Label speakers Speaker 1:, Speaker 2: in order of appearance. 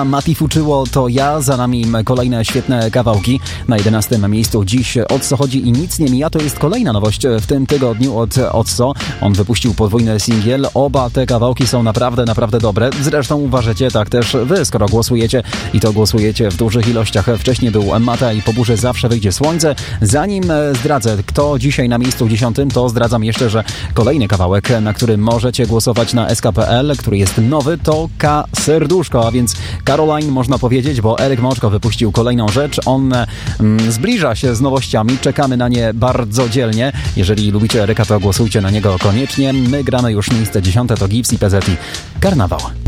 Speaker 1: Mati Fuczyło to ja, za nami kolejne świetne kawałki. Na 11 miejscu dziś Otso chodzi i nic nie mija. To jest kolejna nowość w tym tygodniu od Otso. On wypuścił podwójny singiel. Oba te kawałki są naprawdę dobre. Zresztą uważacie tak też wy, skoro głosujecie i to głosujecie w dużych ilościach. Wcześniej był Mata i po burzy zawsze wyjdzie słońce. Zanim zdradzę, kto dzisiaj na miejscu 10, to zdradzam jeszcze, że kolejny kawałek, na który możecie głosować na sk.pl, który jest nowy, to K Serduszko, a więc Caroline można powiedzieć, bo Eryk Moczko wypuścił kolejną rzecz. On zbliża się z nowościami. Czekamy na nie bardzo dzielnie. Jeżeli lubicie Eryka, to głosujcie na niego koniecznie. My gramy już miejsce 10, to Gips i PZ i Karnawał.